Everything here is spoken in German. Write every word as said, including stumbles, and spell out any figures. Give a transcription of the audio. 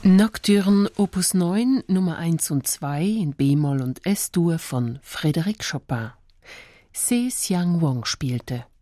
Nocturne Opus neun, Nummer eins und zwei in B-Moll und S-Dur von Frédéric Chopin. Se Xiang Wang spielte.